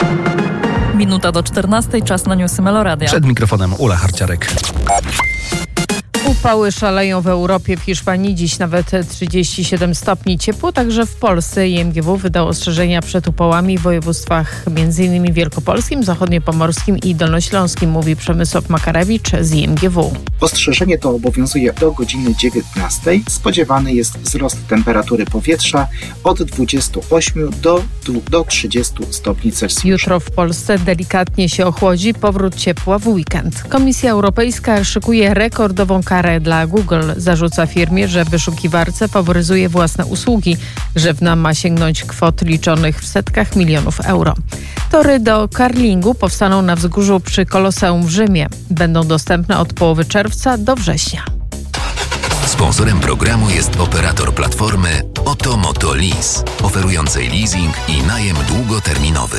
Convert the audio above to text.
Minuta do 14, czas na newsy Meloradia. Przed mikrofonem Ula Harciarek. Upały szaleją w Europie. W Hiszpanii dziś nawet 37 stopni ciepło, także w Polsce. IMGW wydał ostrzeżenia przed upałami w województwach m.in. wielkopolskim, zachodniopomorskim i dolnośląskim, mówi Przemysław Makarewicz z IMGW. Ostrzeżenie to obowiązuje do godziny 19. Spodziewany jest wzrost temperatury powietrza od 28 do 30 stopni Celsjusza. Jutro w Polsce delikatnie się ochłodzi, powrót ciepła w weekend. Komisja Europejska szykuje rekordową karę dla Google. Zarzuca firmie, że wyszukiwarce faworyzuje własne usługi. Grzywna ma sięgnąć kwot liczonych w setkach milionów euro. Tory do curlingu powstaną na wzgórzu przy Koloseum w Rzymie. Będą dostępne od połowy czerwca do września. Sponsorem programu jest operator platformy Oto Moto Lease, oferującej leasing i najem długoterminowy.